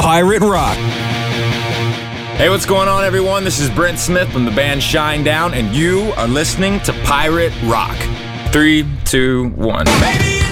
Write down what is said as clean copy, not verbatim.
Pirate Rock. Hey, what's going on, everyone? This is Brent Smith from the band Shinedown, and you are listening to Pirate Rock. 3, 2, 1. Baby!